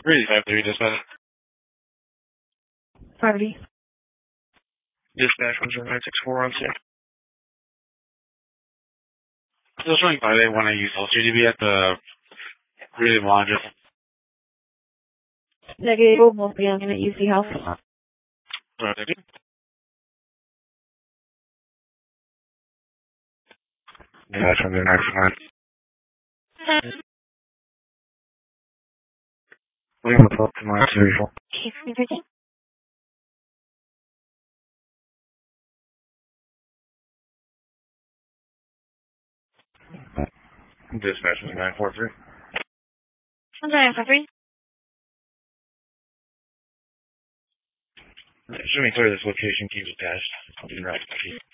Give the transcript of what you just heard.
Really 5-3, dispatch. Priority. Dispatch 10964 on scene. Still showing 581 at UC. CDB at the Really Laundry. Negative, most young in at UC Health. Thank you. Dispatch 10949. We have a to my usual. Dispatch 943. 943. Assuming clear, this location keeps attached. I'll be right back.